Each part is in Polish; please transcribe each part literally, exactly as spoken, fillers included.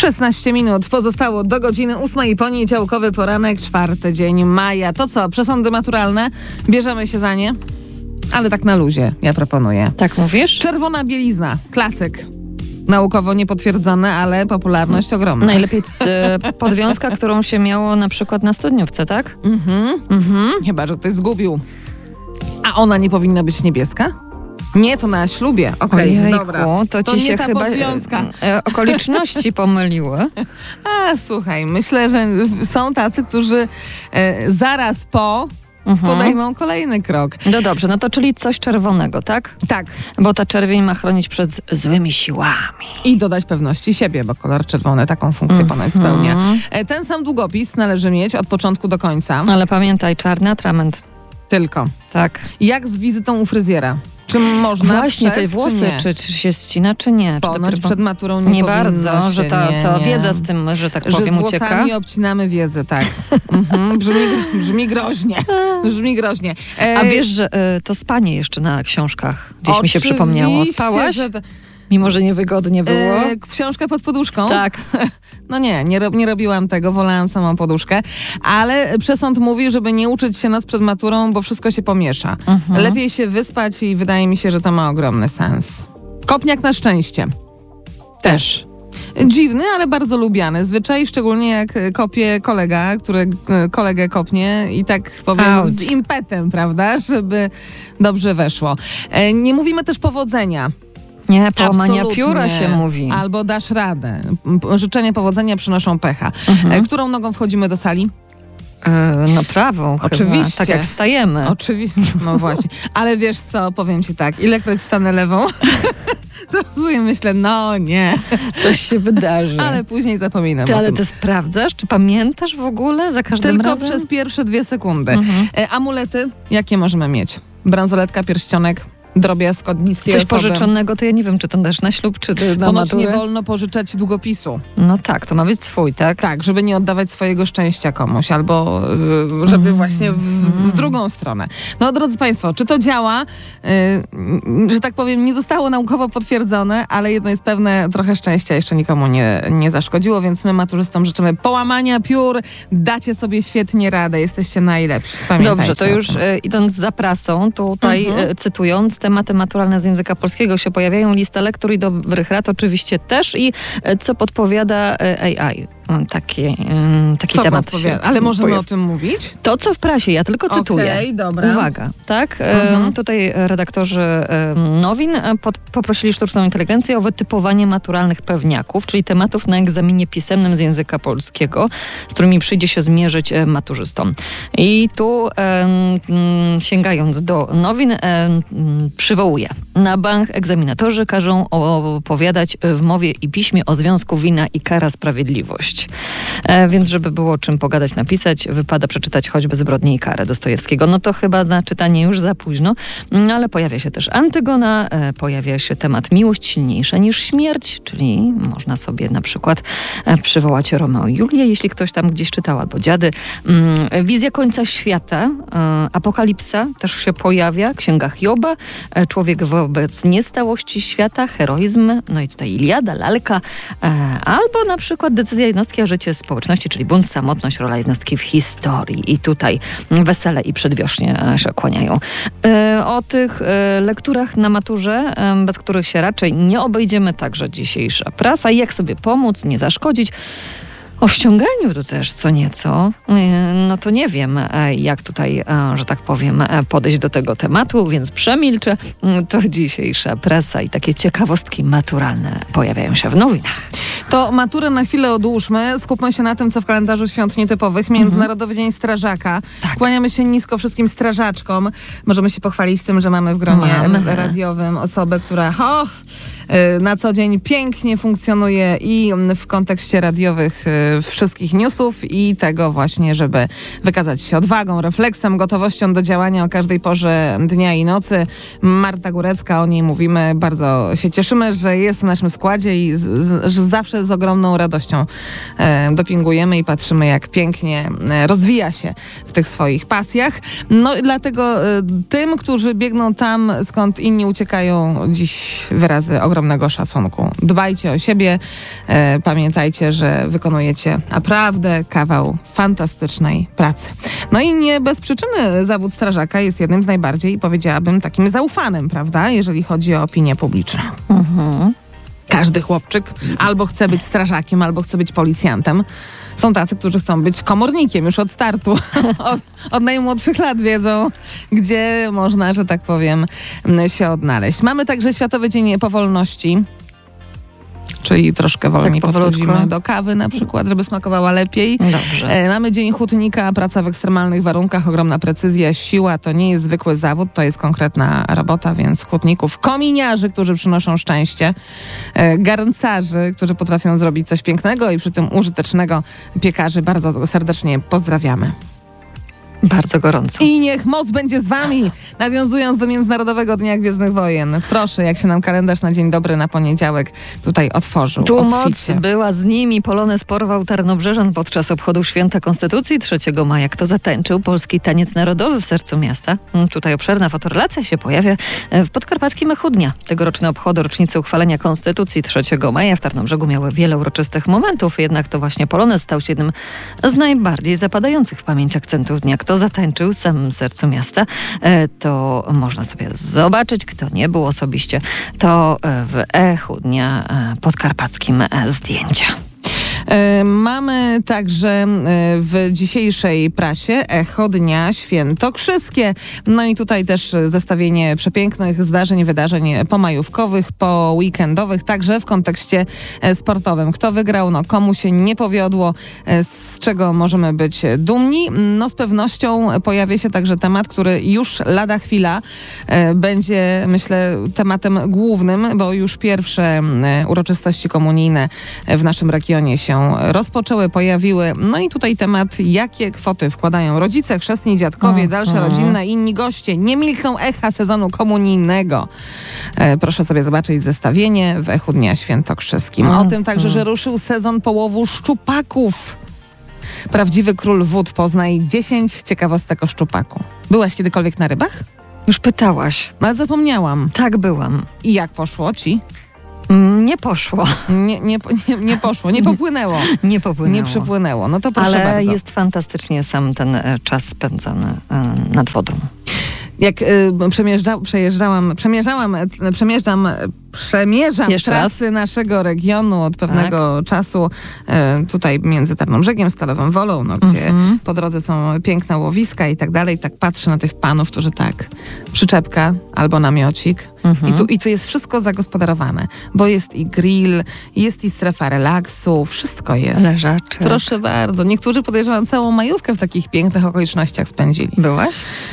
szesnaście minut pozostało do godziny ósmej, poniedziałkowy poranek, czwarty dzień maja. To co, przesądy maturalne? Bierzemy się za nie? Ale tak na luzie, ja proponuję. Tak mówisz? Czerwona bielizna, klasyk. Naukowo niepotwierdzone, ale popularność ogromna. Najlepiej z, podwiązka, którą się miało na przykład na studniówce, tak? Mhm. Mhm. Chyba, że ktoś zgubił. A ona nie powinna być niebieska? Nie, to na ślubie. Okej, okay, dobra. To, to ci nie się ta chyba podwiązka. E, okoliczności pomyliły. A słuchaj, myślę, że są tacy, którzy e, zaraz po mhm. podejmą kolejny krok. No dobrze, no to czyli coś czerwonego, tak? Tak. Bo ta czerwień ma chronić przed złymi siłami. I dodać pewności siebie, bo kolor czerwony taką funkcję mm-hmm. ponoć spełnia. E, ten sam długopis należy mieć od początku do końca. Ale pamiętaj, czarny atrament. Tylko. Tak. Jak z wizytą u fryzjera? Czy można Właśnie przed, te włosy, czy, czy, czy się ścina, czy nie? Czy Ponoć dopiero... przed maturą nie Nie bardzo, się, że ta nie, cała nie. wiedza z tym, że tak że powiem, z ucieka. włosami obcinamy wiedzę, tak. mhm. brzmi, brzmi groźnie. Brzmi groźnie. E... A wiesz, że y, to spanie jeszcze na książkach gdzieś Oczywiście, mi się przypomniało. Spałaś? Że to... Mimo, że niewygodnie było? E, książkę pod poduszką? Tak. No nie, nie, rob, nie robiłam tego, wolałam samą poduszkę, ale przesąd mówi, żeby nie uczyć się noc przed maturą, bo wszystko się pomiesza. Mhm. Lepiej się wyspać i wydaje mi się, że to ma ogromny sens. Kopniak na szczęście. Też. Dziwny, ale bardzo lubiany. Zwyczaj, szczególnie jak kopie kolega, który kolegę kopnie i tak powiem Ouch. z impetem, prawda, żeby dobrze weszło. E, nie mówimy też powodzenia. Nie, połamania Absolutnie. pióra się mówi. Albo dasz radę. Życzenia powodzenia przynoszą pecha. Mhm. E, którą nogą wchodzimy do sali? E, no prawą Oczywiście. Chyba, tak jak stajemy. Oczywiście, no właśnie. Ale wiesz co, powiem ci tak, ilekroć stanę lewą, to sobie myślę, no nie. Coś się wydarzy. Ale później zapominam Ty, o ale tym. ty sprawdzasz? Czy pamiętasz w ogóle za każdym Tylko razem? przez pierwsze dwie sekundy. Mhm. E, amulety, jakie możemy mieć? Bransoletka, pierścionek, drobiazg od bliskiej Coś osoby. pożyczonego, to ja nie wiem, czy to dasz na ślub, czy na Ponoć maturę. nie wolno pożyczać długopisu. No tak, to ma być twój, tak? Tak, żeby nie oddawać swojego szczęścia komuś, albo y, żeby Mm. właśnie w, w drugą stronę. No drodzy Państwo, czy to działa? Y, że tak powiem, nie zostało naukowo potwierdzone, ale jedno jest pewne, trochę szczęścia jeszcze nikomu nie, nie zaszkodziło, więc my maturzystom życzymy połamania piór, dacie sobie świetnie radę, jesteście najlepsi. Pamiętajcie. Dobrze, to już e, idąc za prasą, tutaj Mhm. e, cytując, tematy maturalne z języka polskiego się pojawiają, lista lektur i dobrych rad oczywiście też i e, co podpowiada e, A I. Taki, um, taki Co temat podpowiada? się Ale możemy pojawi. o tym mówić? To, co w prasie, ja tylko cytuję. Okej, dobra. Uwaga, tak? Mhm. E, tutaj redaktorzy e, nowin e, pod, poprosili sztuczną inteligencję o wytypowanie maturalnych pewniaków, czyli tematów na egzaminie pisemnym z języka polskiego, z którymi przyjdzie się zmierzyć e, maturzystom. I tu e, m, sięgając do nowin, e, m, przywołuję. Na bank egzaminatorzy każą opowiadać w mowie i piśmie o związku wina i kara sprawiedliwość. E, więc żeby było czym pogadać, napisać, wypada przeczytać choćby Zbrodnię i karę Dostojewskiego. No to chyba na czytanie już za późno, no, ale pojawia się też Antygona, e, pojawia się temat miłość silniejsza niż śmierć, czyli można sobie na przykład e, przywołać Romeo i Julię, jeśli ktoś tam gdzieś czytał, albo Dziady. Mm, wizja końca świata, e, apokalipsa też się pojawia, Księga Hioba, e, człowiek wobec niestałości świata, heroizm, no i tutaj Iliada, lalka, e, albo na przykład decyzja jednostki, a życie społeczności, czyli bunt, samotność, rola jednostki w historii. I tutaj wesele i przedwiośnie się kłaniają. E, o tych e, lekturach na maturze, e, bez których się raczej nie obejdziemy, także dzisiejsza prasa. Jak sobie pomóc, nie zaszkodzić. O ściąganiu tu też co nieco, no to nie wiem, jak tutaj, że tak powiem, podejść do tego tematu, więc przemilczę. To dzisiejsza prasa i takie ciekawostki maturalne pojawiają się w nowinach. To maturę na chwilę odłóżmy, skupmy się na tym, co w kalendarzu świąt nietypowych. Międzynarodowy Dzień Strażaka. Tak. Kłaniamy się nisko wszystkim strażaczkom. Możemy się pochwalić tym, że mamy w gronie Mamy. radiowym osobę, która o, na co dzień pięknie funkcjonuje i w kontekście radiowych wszystkich newsów i tego właśnie, żeby wykazać się odwagą, refleksem, gotowością do działania o każdej porze dnia i nocy. Marta Górecka, o niej mówimy, bardzo się cieszymy, że jest w naszym składzie i z, z, że zawsze z ogromną radością e, dopingujemy i patrzymy, jak pięknie e, rozwija się w tych swoich pasjach. No i dlatego e, tym, którzy biegną tam, skąd inni uciekają, dziś wyrazy ogromnej ogromnego szacunku. Dbajcie o siebie, e, pamiętajcie, że wykonujecie naprawdę kawał fantastycznej pracy. No i nie bez przyczyny zawód strażaka jest jednym z najbardziej, powiedziałabym, takim zaufanym, prawda, jeżeli chodzi o opinię publiczną. Mhm. Każdy chłopczyk albo chce być strażakiem, albo chce być policjantem. Są tacy, którzy chcą być komornikiem już od startu. Od, od najmłodszych lat wiedzą, gdzie można, że tak powiem, się odnaleźć. Mamy także Światowy Dzień Powolności, czyli troszkę wolniej tak podchodzimy do kawy na przykład, żeby smakowała lepiej. Dobrze. E, mamy Dzień Hutnika, praca w ekstremalnych warunkach, ogromna precyzja, siła. To nie jest zwykły zawód, to jest konkretna robota, więc hutników, kominiarzy, którzy przynoszą szczęście, e, garncarzy, którzy potrafią zrobić coś pięknego i przy tym użytecznego, piekarzy bardzo serdecznie pozdrawiamy. Bardzo gorąco. I niech moc będzie z wami, nawiązując do Międzynarodowego Dnia Gwiezdnych Wojen. Proszę, jak się nam kalendarz na dzień dobry na poniedziałek tutaj otworzył. Tu moc obficie. była z nimi. Polonez porwał Tarnobrzeżan podczas obchodów Święta Konstytucji trzeciego maja. Kto zatańczył polski taniec narodowy w sercu miasta? Tutaj obszerna fotorelacja się pojawia w podkarpackim Chudnia. Tegoroczne obchody rocznicy uchwalenia Konstytucji trzeciego maja w Tarnobrzegu miały wiele uroczystych momentów, jednak to właśnie polonez stał się jednym z najbardziej zapadających w pamięć akcentów dnia. Kto zatańczył w samym sercu miasta, to można sobie zobaczyć. Kto nie był osobiście, to w Echu Dnia Podkarpackim zdjęcia. Mamy także w dzisiejszej prasie Echo Dnia Świętokrzyskie. No i tutaj też zestawienie przepięknych zdarzeń, wydarzeń pomajówkowych, po weekendowych, także w kontekście sportowym. Kto wygrał, no komu się nie powiodło, z czego możemy być dumni. No z pewnością pojawia się także temat, który już lada chwila będzie, myślę, tematem głównym, bo już pierwsze uroczystości komunijne w naszym regionie się rozpoczęły, pojawiły. No i tutaj temat, jakie kwoty wkładają rodzice, chrzestni, dziadkowie, mm, dalsze mm. rodzinne i inni goście. Nie milkną echa sezonu komunijnego. E, proszę sobie zobaczyć zestawienie w Echu Dnia Świętokrzyskim. Mm, o tym także, mm. że ruszył sezon połowu szczupaków. Prawdziwy król wód. Poznaj dziesięć ciekawostek o szczupaku. Byłaś kiedykolwiek na rybach? Już pytałaś. No, ale zapomniałam. Tak, byłam. I jak poszło ci? Nie poszło. Nie, nie, nie, nie poszło, nie popłynęło. Nie popłynęło. Nie przypłynęło. No to proszę Ale bardzo. jest fantastycznie sam ten czas spędzany nad wodą. Jak y, przemierzda, przejeżdżałam, przemierzałam, przemierzam, przemierzam Jeszcze trasy raz? naszego regionu od pewnego tak. czasu y, tutaj między Tarnobrzegiem, Stalową Wolą, no, gdzie mm-hmm. po drodze są piękne łowiska i tak dalej, tak patrzę na tych panów, którzy tak, przyczepka albo namiocik mm-hmm. i, tu, i tu jest wszystko zagospodarowane, bo jest i grill, jest i strefa relaksu, wszystko jest. Leżaczek. Proszę bardzo. Niektórzy, podejrzewam, całą majówkę w takich pięknych okolicznościach spędzili. Byłaś?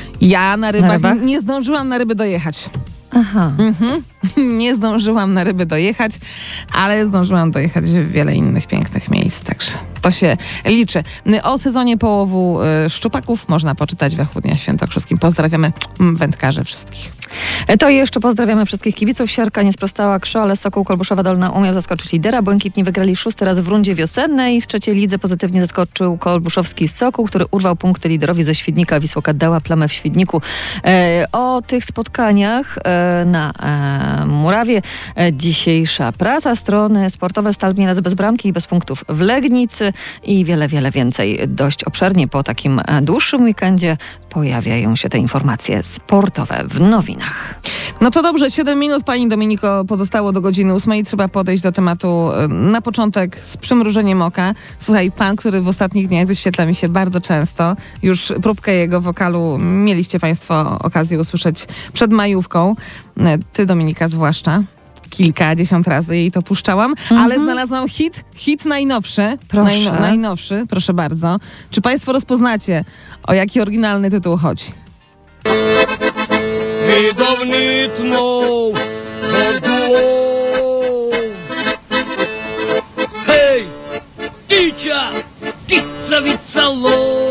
Ja na rybach, na rybach? nie zdążyłam na ryby dojechać. Aha. Mhm. Nie zdążyłam na ryby dojechać, ale zdążyłam dojechać w wiele innych pięknych miejsc, także to się liczy. O sezonie połowu y, szczupaków można poczytać w Echu Dnia Świętokrzyskim. Pozdrawiamy wędkarzy wszystkich. To jeszcze pozdrawiamy wszystkich kibiców. Siarka nie sprostała Krzo, ale Sokół Kolbuszowa Dolna umiał zaskoczyć lidera. Błękitni wygrali szósty raz w rundzie wiosennej. W trzeciej lidze pozytywnie zaskoczył kolbuszowski Sokół, który urwał punkty liderowi ze Świdnika. Wisłoka dała plamę w Świdniku. E, o tych spotkaniach e, na e, Murawie e, dzisiejsza prasa, strony sportowe Stal Mielec bez bramki i bez punktów w Legnicy i wiele, wiele więcej. Dość obszernie po takim e, dłuższym weekendzie pojawiają się te informacje sportowe w nowinach. No to dobrze, siedem minut, pani Dominiko, pozostało do godziny ósmej. Trzeba podejść do tematu na początek z przymrużeniem oka. Słuchaj, pan, który w ostatnich dniach wyświetla mi się bardzo często, już próbkę jego wokalu mieliście państwo okazję usłyszeć przed majówką. Ty, Dominika, zwłaszcza. Kilkadziesiąt razy jej to puszczałam, mm-hmm. ale znalazłam hit, hit najnowszy. Proszę. Najno, najnowszy, proszę bardzo. Czy państwo rozpoznacie, o jaki oryginalny tytuł chodzi? Widownictwo podło. Hej, Icia, pizza wicalą.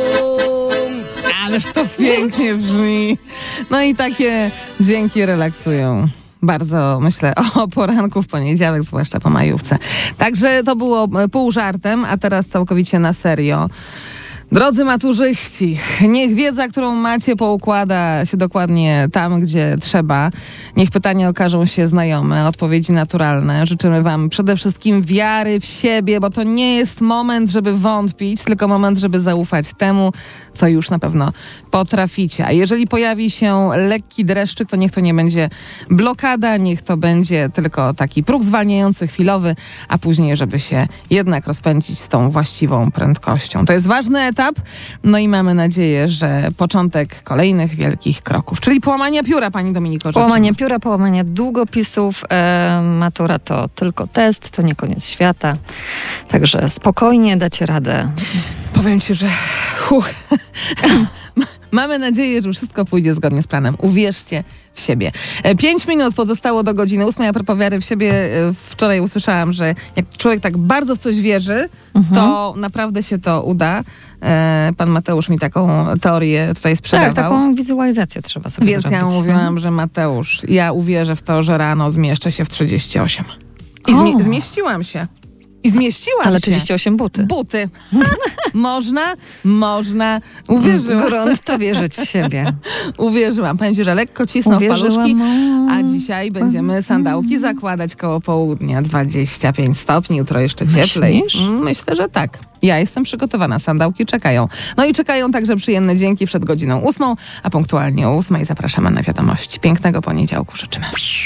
Ależ to pięknie brzmi. No i takie dźwięki relaksują. Bardzo, myślę, o poranku w poniedziałek, zwłaszcza po majówce. Także to było pół żartem, a teraz całkowicie na serio. Drodzy maturzyści, niech wiedza, którą macie, poukłada się dokładnie tam, gdzie trzeba. Niech pytania okażą się znajome, odpowiedzi naturalne. Życzymy wam przede wszystkim wiary w siebie, bo to nie jest moment, żeby wątpić, tylko moment, żeby zaufać temu, co już na pewno potraficie. A jeżeli pojawi się lekki dreszczyk, to niech to nie będzie blokada, niech to będzie tylko taki próg zwalniający chwilowy, a później, żeby się jednak rozpędzić z tą właściwą prędkością. To jest ważny etap. No i mamy nadzieję, że początek kolejnych wielkich kroków, czyli połamania pióra, pani Dominiko. Życzymy. Połamanie pióra, połamanie długopisów. E, matura to tylko test, to nie koniec świata. Także spokojnie dacie radę. Powiem ci, że huh, mamy nadzieję, że wszystko pójdzie zgodnie z planem. Uwierzcie w siebie. Pięć minut pozostało do godziny ósmej. A propos wiary w siebie, wczoraj usłyszałam, że jak człowiek tak bardzo w coś wierzy, mhm. to naprawdę się to uda. Pan Mateusz mi taką teorię tutaj sprzedawał. Tak, taką wizualizację trzeba sobie Więc zrobić. ja mówiłam, że Mateusz, ja uwierzę w to, że rano zmieszczę się w trzydzieści osiem. I zmi- zmieściłam się. I zmieściłam Ale się. trzydzieści osiem buty. Buty. Ha, można, można. Uwierzyłam. Grunt to wierzyć w siebie. Uwierzyłam. Powiem ci, że lekko cisnął w paluszki, Uwierzyłam. a dzisiaj będziemy sandałki zakładać koło południa. dwadzieścia pięć stopni, jutro jeszcze cieplej. Myślisz? Myślę, że tak. Ja jestem przygotowana, sandałki czekają. No i czekają także przyjemne dzięki przed godziną ósmą, a punktualnie o ósmej zapraszamy na wiadomości. Pięknego poniedziałku życzymy.